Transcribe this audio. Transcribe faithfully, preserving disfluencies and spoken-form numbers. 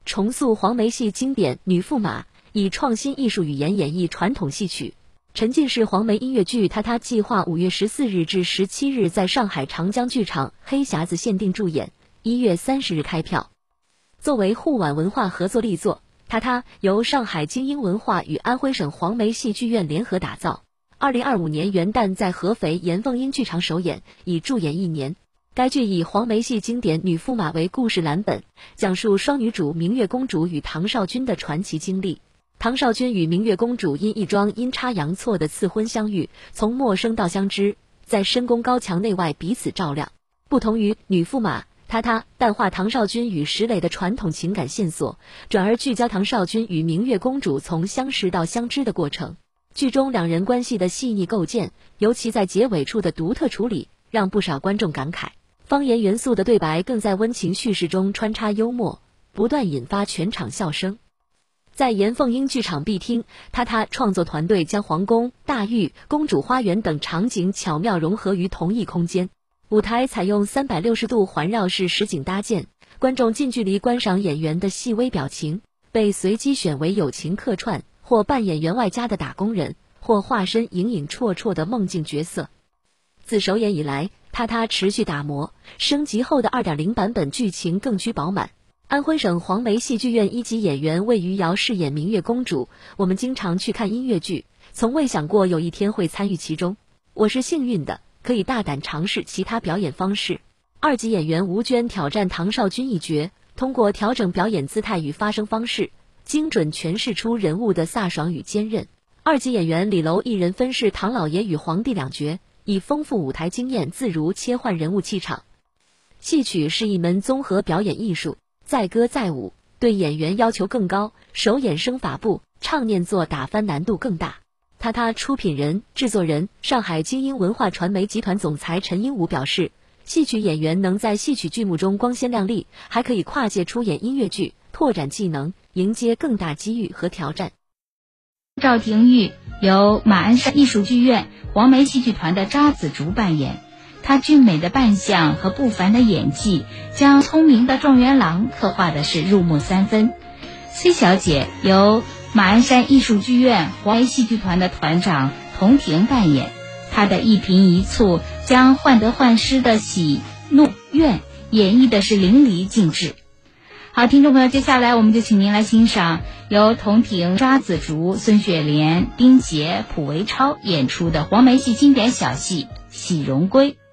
重塑黄梅戏经典女驸马，以创新艺术语言演绎传统戏曲。沉浸式黄梅音乐剧《她她》计划五月十四日至十七日在上海长江剧场黑匣子限定驻演，一月三十日开票。作为沪皖文化合作力作，《她她》由上海精英文化与安徽省黄梅戏剧院联合打造。二零二五年元旦在合肥延凤英剧场首演，已驻演一年。该剧以黄梅戏经典女驸马为故事蓝本，讲述双女主明月公主与唐绍君的传奇经历。唐绍君与明月公主因一桩阴差阳错的赐婚相遇，从陌生到相知，在深宫高墙内外彼此照亮。不同于女驸马，她她淡化唐绍君与石磊的传统情感线索，转而聚焦唐绍君与明月公主从相识到相知的过程。剧中两人关系的细腻构建，尤其在结尾处的独特处理，让不少观众感慨。方言元素的对白更在温情叙事中穿插幽默，不断引发全场笑声。在延凤英剧场必听，她她创作团队将皇宫、大狱、公主花园等场景巧妙融合于同一空间。舞台采用三百六十度环绕式实景搭建，观众近距离观赏演员的细微表情，被随机选为友情客串，或扮演员外家的打工人，或化身影影绰绰的梦境角色。自首演以来，她她持续打磨，升级后的 二点零 版本剧情更趋饱满。安徽省黄梅戏剧院一级演员魏余姚饰演明月公主。我们经常去看音乐剧，从未想过有一天会参与其中。我是幸运的，可以大胆尝试其他表演方式。二级演员吴娟挑战唐绍君一角，通过调整表演姿态与发声方式，精准诠释出人物的飒爽与坚韧。二级演员李楼一人分饰唐老爷与皇帝两角，以丰富舞台经验自如切换人物气场。戏曲是一门综合表演艺术，载歌载舞，对演员要求更高，手眼生法步，唱念做打翻难度更大。她她出品人、制作人上海精英文化传媒集团总裁陈英武表示，戏曲演员能在戏曲剧目中光鲜亮丽，还可以跨界出演音乐剧，拓展技能，迎接更大机遇和挑战。 赵廷玉由马鞍山艺术剧院黄梅戏剧团的扎子竹扮演，她俊美的扮相和不凡的演技，将聪明的状元郎刻画的是入木三分。崔小姐由马鞍山艺术剧院黄梅戏剧团的团长童婷扮演，她的一颦一蹙将患得患失的喜怒怨演绎的是淋漓尽致。好，听众朋友，接下来我们就请您来欣赏由童婷、扎子竹、孙雪莲、丁杰、卜维超演出的黄梅戏经典小戏《喜荣归》。